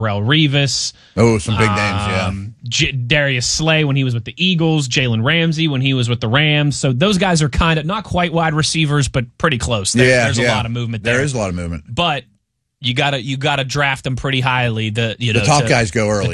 Darrelle Revis. Oh, some big names, yeah. Darius Slay when he was with the Eagles. Jalen Ramsey when he was with the Rams. So those guys are kind of not quite wide receivers, but pretty close. There's a lot of movement there. There is a lot of movement. But you gotta draft them pretty highly. The top guys go early.